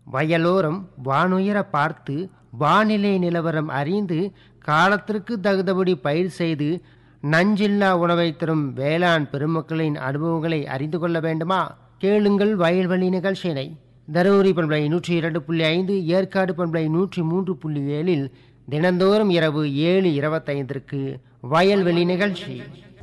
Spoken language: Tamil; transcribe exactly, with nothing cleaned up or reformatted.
வயலோரம் வானுயர பார்த்து வானிலை நிலவரம் அறிந்து காலத்திற்கு தகுந்தபடி பயிர் செய்து நஞ்சில்லா உணவை தரும் வேளாண் பெருமக்களின் அனுபவங்களை அறிந்து கொள்ள வேண்டுமா? கேளுங்கள் வயல்வெளி நிகழ்ச்சியினை. தருமபுரி பண்பலை நூற்றி இரண்டு புள்ளி ஐந்து, ஏற்காடு பண்பலை நூற்றி மூன்று புள்ளி ஏழில் தினந்தோறும் இரவு ஏழு இருபத்தைந்திற்கு வயல்வெளி நிகழ்ச்சி.